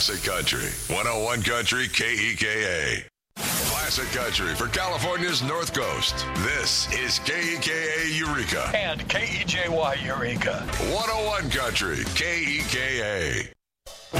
Classic Country. 101 Country KEKA. Classic Country for California's North Coast. This is KEKA Eureka. And KEJY Eureka. 101 Country KEKA.